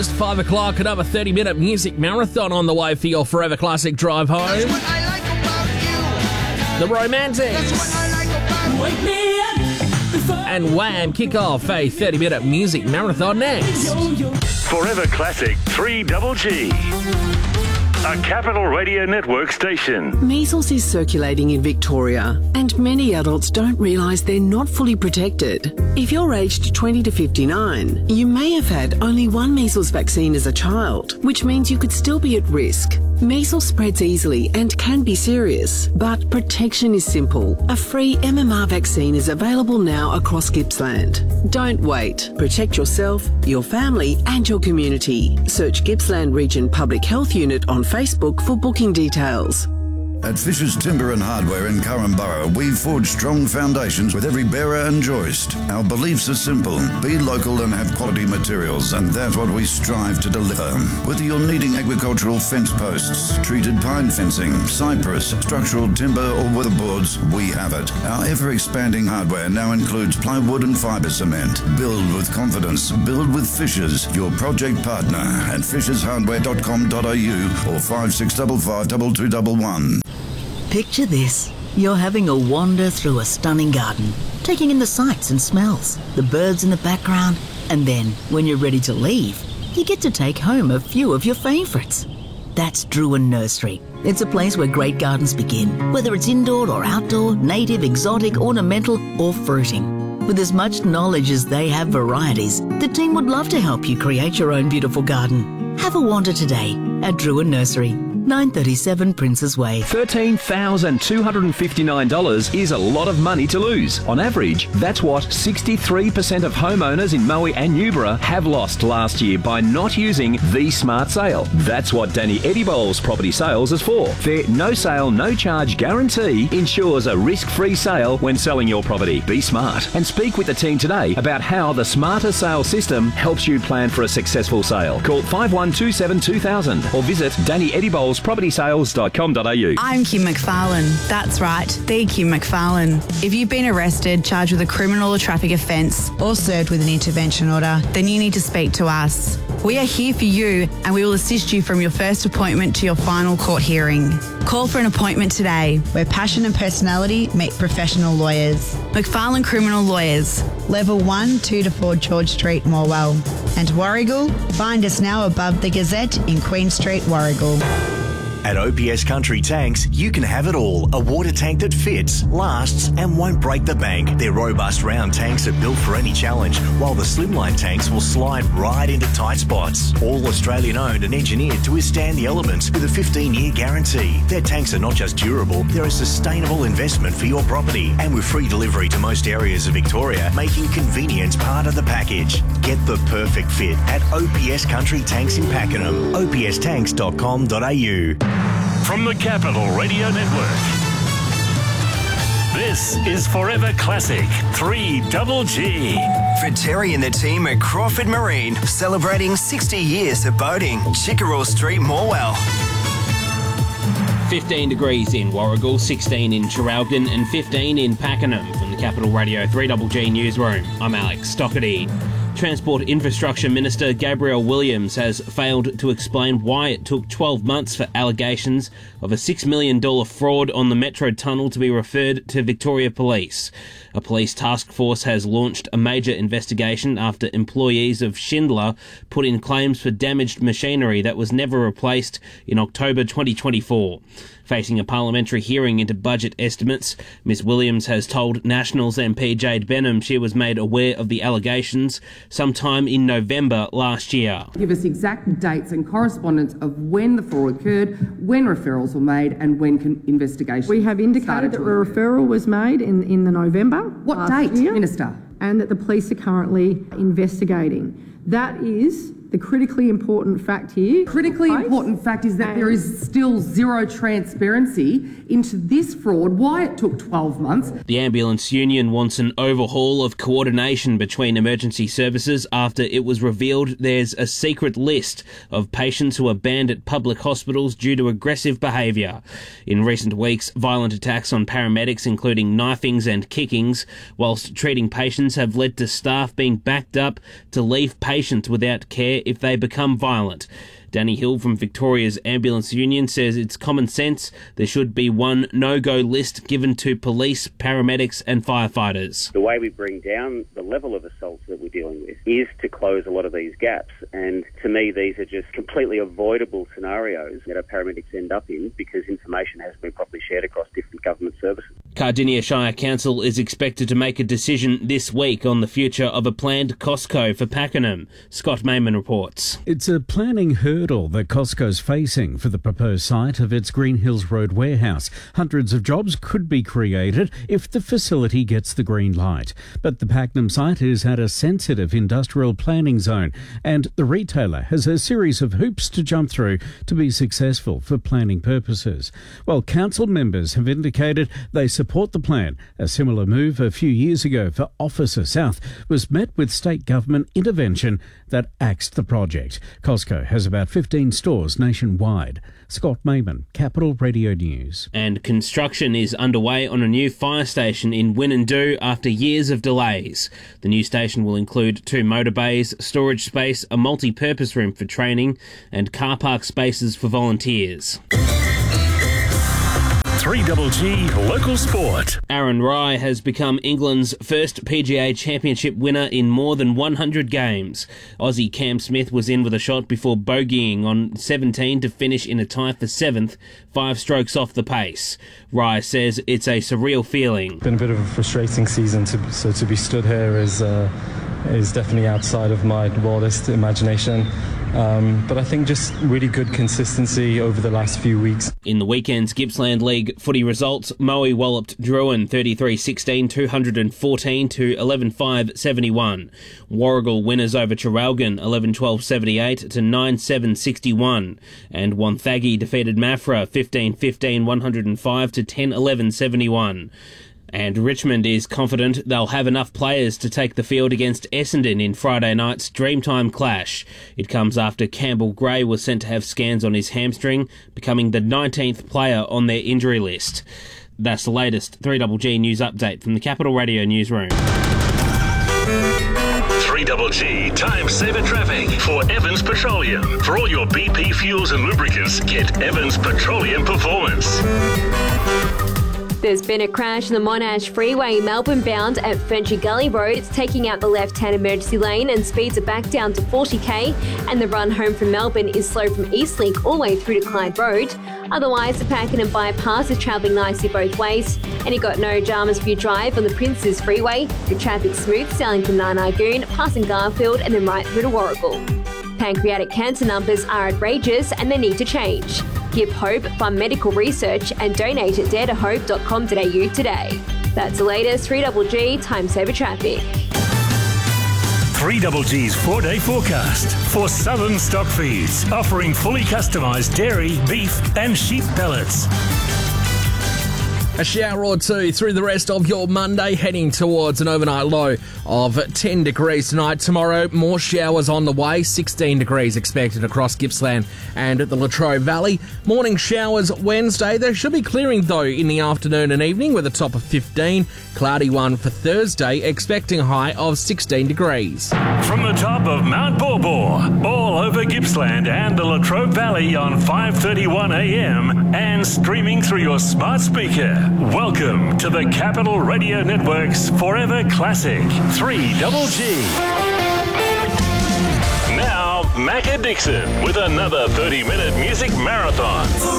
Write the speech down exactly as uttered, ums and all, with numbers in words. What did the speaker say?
It's five o'clock, another thirty-minute music marathon on the way for your Forever Classic drive home. That's what I like about you. The Romantics. That's what I like about you. Wake me up before And Wham kick off a thirty-minute music marathon next. Forever Classic three double G. A Capital Radio Network station. Measles is circulating in Victoria, and many adults don't realise they're not fully protected. If you're aged twenty to fifty-nine, you may have had only one measles vaccine as a child, which means you could still be at risk. Measles spreads easily and can be serious, but protection is simple. A free M M R vaccine is available now across Gippsland. Don't wait. Protect yourself, your family and your community. Search Gippsland Region Public Health Unit on Facebook for booking details. At Fisher's Timber and Hardware in Currumborough, we forge strong foundations with every bearer and joist. Our beliefs are simple. Be local and have quality materials, and that's what we strive to deliver. Whether you're needing agricultural fence posts, treated pine fencing, cypress, structural timber or weatherboards, we have it. Our ever-expanding hardware now includes plywood and fibre cement. Build with confidence. Build with Fishers, your project partner at fishers hardware dot com dot a u or five six five five two two one one. Picture this. You're having a wander through a stunning garden, taking in the sights and smells, the birds in the background, and then, when you're ready to leave, you get to take home a few of your favourites. That's Druin Nursery. It's a place where great gardens begin, whether it's indoor or outdoor, native, exotic, ornamental, or fruiting. With as much knowledge as they have varieties, the team would love to help you create your own beautiful garden. Have a wander today at Druin Nursery. nine thirty-seven Princes Way. thirteen thousand two hundred fifty-nine dollars is a lot of money to lose. On average, that's what sixty-three percent of homeowners in Moe and Newborough have lost last year by not using the Smart Sale. That's what Danny Edibol's Property Sales is for. Their no sale, no charge guarantee ensures a risk-free sale when selling your property. Be smart and speak with the team today about how the Smarter Sale system helps you plan for a successful sale. Call five one two seven two thousand or visit Danny Edibol's property sales dot com dot a u. I'm Kim McFarlane. That's right, the Kim McFarlane. If you've been arrested, charged with a criminal or traffic offence, or served with an intervention order, then you need to speak to us. We are here for you and we will assist you from your first appointment to your final court hearing. Call for an appointment today. Where passion and personality meet professional lawyers. McFarlane Criminal Lawyers. Level one, two to four George Street, Morwell. And Warrigal, find us now above the Gazette in Queen Street, Warrigal. At O P S Country Tanks, you can have it all. A water tank that fits, lasts and won't break the bank. Their robust round tanks are built for any challenge, while the slimline tanks will slide right into tight spots. All Australian owned and engineered to withstand the elements with a fifteen year guarantee. Their tanks are not just durable, they're a sustainable investment for your property. And with free delivery to most areas of Victoria, making convenience part of the package. Get the perfect fit at O P S Country Tanks in Pakenham. o p s tanks dot com dot a u. From the Capital Radio Network, this is Forever Classic three double G. For Terry and the team at Crawford Marine, celebrating sixty years of boating. Chickerell Street, Morwell. fifteen degrees in Warrigal, sixteen in Traralgon and fifteen in Pakenham. From the Capital Radio three double G Newsroom, I'm Alex Stockerty. Transport Infrastructure Minister Gabrielle Williams has failed to explain why it took twelve months for allegations of a six million dollars fraud on the Metro Tunnel to be referred to Victoria Police. A police task force has launched a major investigation after employees of Schindler put in claims for damaged machinery that was never replaced in October twenty twenty-four. Facing a parliamentary hearing into budget estimates, Miz Williams has told Nationals M P Jade Benham she was made aware of the allegations sometime in November last year. Give us exact dates and correspondence of when the fraud occurred, when referrals were made and when con- investigation We have indicated that a referral was made in, in the November. What date, year, Minister? And that the police are currently investigating. That is the critically important fact here. Critically important fact is that there is still zero transparency into this fraud, why it took twelve months. The ambulance union wants an overhaul of coordination between emergency services after it was revealed there's a secret list of patients who are banned at public hospitals due to aggressive behaviour. In recent weeks, violent attacks on paramedics, including knifings and kickings, whilst treating patients have led to staff being backed up to leave patients without care care if they become violent. Danny Hill from Victoria's Ambulance Union says it's common sense there should be one no-go list given to police, paramedics and firefighters. The way we bring down the level of assaults that we're dealing with is to close a lot of these gaps, and to me these are just completely avoidable scenarios that our paramedics end up in because information hasn't been properly shared across different government services. Cardinia Shire Council is expected to make a decision this week on the future of a planned Costco for Pakenham. Scott Mayman reports. It's a planning hurdle that Costco's facing for the proposed site of its Green Hills Road warehouse. Hundreds of jobs could be created if the facility gets the green light. But the Pakenham site is at a sensitive industrial planning zone, and the retailer has a series of hoops to jump through to be successful for planning purposes. Well, council members have indicated they support the plan. A similar move a few years ago for Officer South was met with state government intervention that axed the project. Costco has about fifteen stores nationwide. Scott Mayman, Capital Radio News. And construction is underway on a new fire station in Winnendoo after years of delays. The new station will include two motor bays, storage space, a multi-purpose room for training and car park spaces for volunteers. three G G Local Sport. Aaron Rai has become England's first P G A Championship winner in more than one hundred games. Aussie Cam Smith was in with a shot before bogeying on seventeen to finish in a tie for seventh, five strokes off the pace. Rai says it's a surreal feeling. Been a bit of a frustrating season, to, so to be stood here is uh, is definitely outside of my wildest imagination. Um, but I think just really good consistency over the last few weeks. In the weekend's Gippsland League footy results, Moe walloped Druin thirty-three sixteen, two fourteen to eleven five seventy-one. Warragul winners over Traralgon eleven twelve seventy-eight to nine seven sixty-one. And Wonthaggi defeated Maffra fifteen fifteen one oh five to ten eleven seventy-one. And Richmond is confident they'll have enough players to take the field against Essendon in Friday night's Dreamtime clash. It comes after Campbell Gray was sent to have scans on his hamstring, becoming the nineteenth player on their injury list. That's the latest three G G news update from the Capital Radio newsroom. three G G Time Saver Traffic for Evans Petroleum. For all your B P fuels and lubricants, get Evans Petroleum Performance. There's been a crash in the Monash Freeway, Melbourne bound at Frenchy Gully Road. It's taking out the left-hand emergency lane and speeds are back down to forty k. And the run home from Melbourne is slow from Eastlink all the way through to Clyde Road. Otherwise, the Pakenham bypass is travelling nicely both ways. And you've got no dramas for your drive on the Princes Freeway. The traffic's smooth sailing from Narnagoon, passing Garfield and then right through to Warragul. Pancreatic cancer numbers are outrageous and they need to change. Give hope, fund medical research and donate at dare to hope dot com dot a u today. That's the latest three G G Time Saver Traffic. three G G's four-day forecast for Southern Stock Feeds, offering fully customised dairy, beef and sheep pellets. A shower or two through the rest of your Monday, heading towards an overnight low of ten degrees tonight. Tomorrow, more showers on the way, sixteen degrees expected across Gippsland and the Latrobe Valley. Morning showers Wednesday. They should be clearing, though, in the afternoon and evening with a top of fifteen. Cloudy one for Thursday, expecting a high of sixteen degrees. From the top of Mount Borbor, all over Gippsland and the Latrobe Valley on five thirty-one a m and streaming through your smart speaker. Welcome to the Capital Radio Network's Forever Classic three G G. Now, Macca Dixon with another thirty minute music marathon.